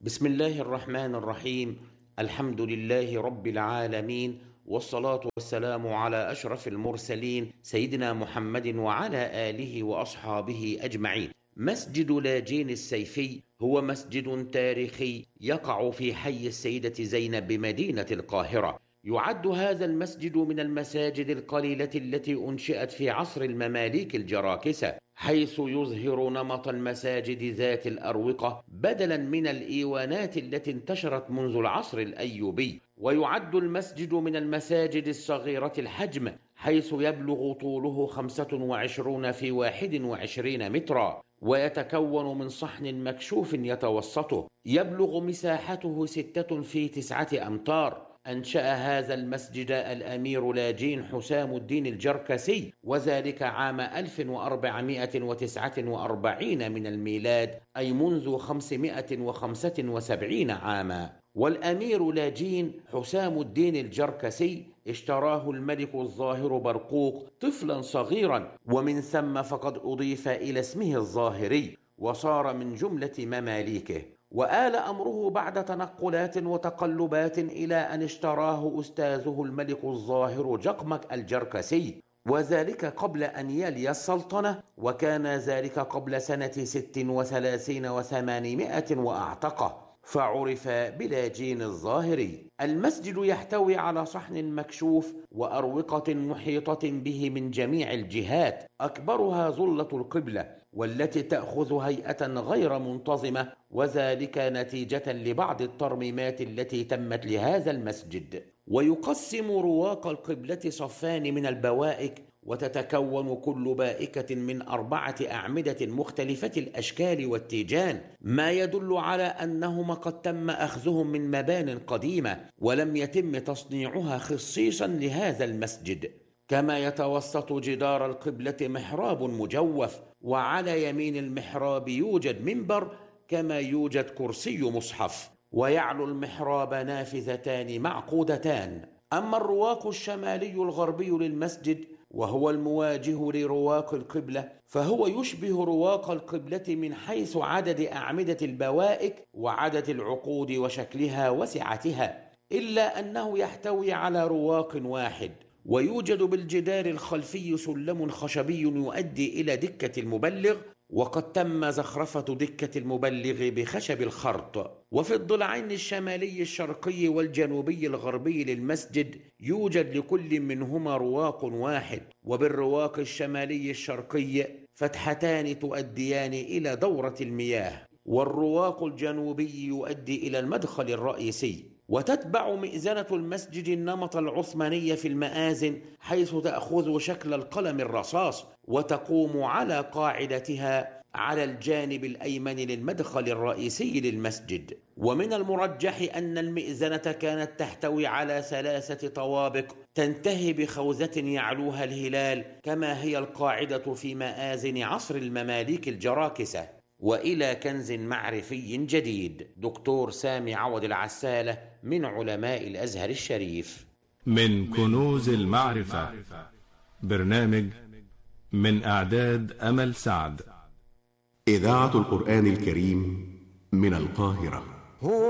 بسم الله الرحمن الرحيم. الحمد لله رب العالمين، والصلاة والسلام على أشرف المرسلين سيدنا محمد وعلى آله وأصحابه أجمعين. مسجد لاجين السيفي هو مسجد تاريخي يقع في حي السيدة زينب بمدينة القاهرة. يعد هذا المسجد من المساجد القليلة التي أنشئت في عصر المماليك الجراكسة، حيث يظهر نمط المساجد ذات الأروقة بدلا من الإيوانات التي انتشرت منذ العصر الأيوبي. ويعد المسجد من المساجد الصغيرة الحجم، حيث يبلغ طوله 25 في 21 مترا، ويتكون من صحن مكشوف يتوسطه. يبلغ مساحته 6 في 9 أمتار. أنشأ هذا المسجد الأمير لاجين حسام الدين الجركسي، وذلك عام 1449 من الميلاد، أي منذ 575 عاما. والأمير لاجين حسام الدين الجركسي اشتراه الملك الظاهر برقوق طفلا صغيرا، ومن ثم فقد أضيف إلى اسمه الظاهري وصار من جملة مماليكه. وآل أمره بعد تنقلات وتقلبات إلى أن اشتراه أستاذه الملك الظاهر جقمك الجركسي، وذلك قبل أن يلي السلطنة، وكان ذلك قبل سنة 36 و800 وأعتقه، فعرف بلاجين الظاهري. المسجد يحتوي على صحن مكشوف وأروقة محيطة به من جميع الجهات، أكبرها ظلة القبلة، والتي تأخذ هيئة غير منتظمة، وذلك نتيجة لبعض الترميمات التي تمت لهذا المسجد. ويقسم رواق القبلة صفان من البوائك، وتتكون كل بائكة من 4 أعمدة مختلفة الأشكال والتيجان، ما يدل على أنهما قد تم أخذهم من مبان قديمة ولم يتم تصنيعها خصيصا لهذا المسجد. كما يتوسط جدار القبلة محراب مجوف، وعلى يمين المحراب يوجد منبر، كما يوجد كرسي مصحف، ويعلو المحراب نافذتان معقودتان. أما الرواق الشمالي الغربي للمسجد، وهو المواجه لرواق القبلة، فهو يشبه رواق القبلة من حيث عدد أعمدة البوائك وعدد العقود وشكلها وسعتها، إلا أنه يحتوي على رواق واحد. ويوجد بالجدار الخلفي سلم خشبي يؤدي إلى دكة المبلغ، وقد تم زخرفة دكة المبلغ بخشب الخرط. وفي الضلعين الشمالي الشرقي والجنوبي الغربي للمسجد يوجد لكل منهما رواق واحد، وبالرواق الشمالي الشرقي فتحتان تؤديان إلى دورة المياه، والرواق الجنوبي يؤدي إلى المدخل الرئيسي. وتتبع مئذنة المسجد النمط العثماني في المآذن، حيث تأخذ شكل القلم الرصاص، وتقوم على قاعدتها على الجانب الأيمن للمدخل الرئيسي للمسجد. ومن المرجح أن المئذنة كانت تحتوي على 3 طوابق تنتهي بخوذة يعلوها الهلال، كما هي القاعدة في مآذن عصر المماليك الجراكسة. وإلى كنز معرفي جديد. دكتور سامي عوض العسالة من علماء الأزهر الشريف. من كنوز المعرفة، برنامج من إعداد أمل سعد. إذاعة القرآن الكريم من القاهرة.